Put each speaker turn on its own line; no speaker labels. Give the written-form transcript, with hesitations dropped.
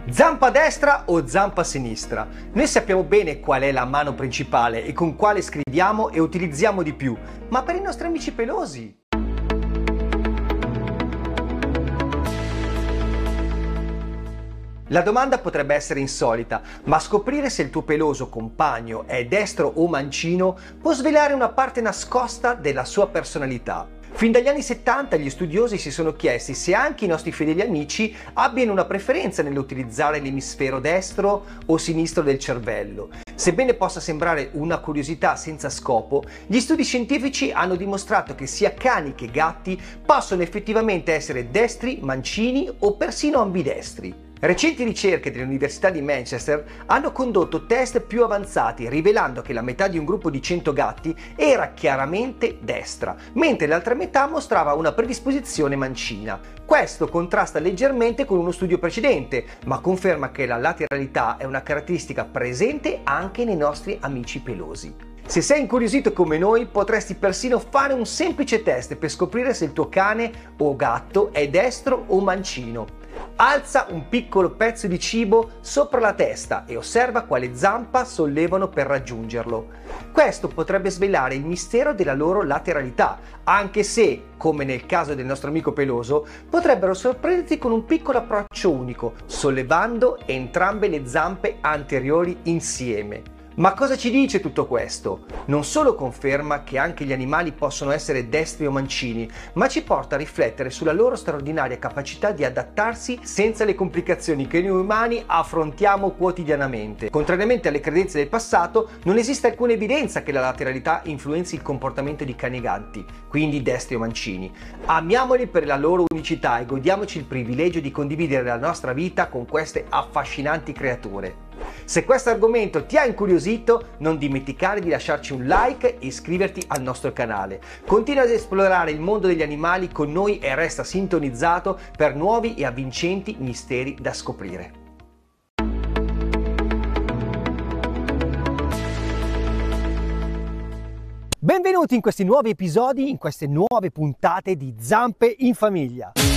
Zampa destra o zampa sinistra? Noi sappiamo bene qual è la mano principale e con quale scriviamo e utilizziamo di più, ma per i nostri amici pelosi? La domanda potrebbe essere insolita, ma scoprire se il tuo peloso compagno è destro o mancino può svelare una parte nascosta della sua personalità. Fin dagli anni 70 gli studiosi si sono chiesti se anche i nostri fedeli amici abbiano una preferenza nell'utilizzare l'emisfero destro o sinistro del cervello. Sebbene possa sembrare una curiosità senza scopo, gli studi scientifici hanno dimostrato che sia cani che gatti possono effettivamente essere destri, mancini o persino ambidestri. Recenti ricerche dell'Università di Manchester hanno condotto test più avanzati, rivelando che la metà di un gruppo di 100 gatti era chiaramente destra, mentre l'altra metà mostrava una predisposizione mancina. Questo contrasta leggermente con uno studio precedente, ma conferma che la lateralità è una caratteristica presente anche nei nostri amici pelosi. Se sei incuriosito come noi, potresti persino fare un semplice test per scoprire se il tuo cane o gatto è destro o mancino. Alza un piccolo pezzo di cibo sopra la testa e osserva quale zampa sollevano per raggiungerlo. Questo potrebbe svelare il mistero della loro lateralità, anche se, come nel caso del nostro amico peloso, potrebbero sorprenderti con un piccolo approccio unico, sollevando entrambe le zampe anteriori insieme. Ma cosa ci dice tutto questo? Non solo conferma che anche gli animali possono essere destri o mancini, ma ci porta a riflettere sulla loro straordinaria capacità di adattarsi senza le complicazioni che noi umani affrontiamo quotidianamente. Contrariamente alle credenze del passato, non esiste alcuna evidenza che la lateralità influenzi il comportamento di cani e gatti, quindi destri o mancini. Amiamoli per la loro unicità e godiamoci il privilegio di condividere la nostra vita con queste affascinanti creature. Se questo argomento ti ha incuriosito, non dimenticare di lasciarci un like e iscriverti al nostro canale. Continua ad esplorare il mondo degli animali con noi e resta sintonizzato per nuovi e avvincenti misteri da scoprire. Benvenuti in questi nuovi episodi, in queste nuove puntate di Zampe in Famiglia.